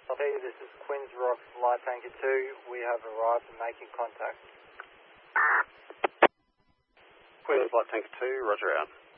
Hey, this is Quinns Rock Flight Tanker 2. We have arrived and making contact. Quinns Flight Tanker 2, roger out.